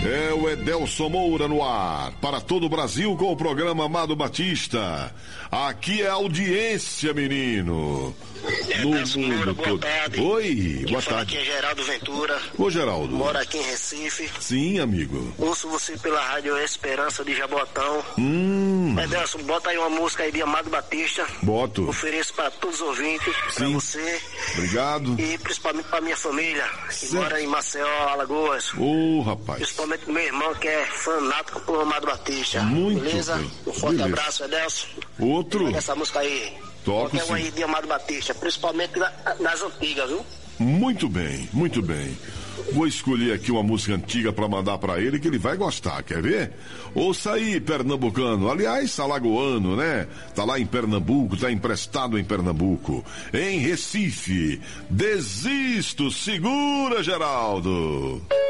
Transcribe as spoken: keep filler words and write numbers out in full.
É o Edelson Moura no ar, para todo o Brasil com o programa Amado Batista. Aqui é audiência, menino. Edelson Moura, boa tarde. Oi, Quem boa fala tarde. aqui é Geraldo Ventura. Ô, Geraldo. Moro aqui em Recife. Sim, amigo. Ouço você pela Rádio Esperança de Jabotão. Hum. Edelson, bota aí uma música aí de Amado Batista. Boto. Ofereço para todos os ouvintes, para você. Obrigado. E principalmente para minha família, que Certo. mora em Maceió, Alagoas. Ô, rapaz. Principalmente meu irmão, que é fanático por Amado Batista. Muito Beleza? bem. Um forte Beleza. abraço, Edelson. Outro. Pega essa música aí. Toco Qualquer um sim. aí de Amado Batista, principalmente na- nas antigas, viu? Muito bem, muito bem. Vou escolher aqui uma música antiga pra mandar pra ele que ele vai gostar, quer ver? Ouça aí, pernambucano. Aliás, alagoano, né? Tá lá em Pernambuco, tá emprestado em Pernambuco. Em Recife. Desisto, segura, Geraldo.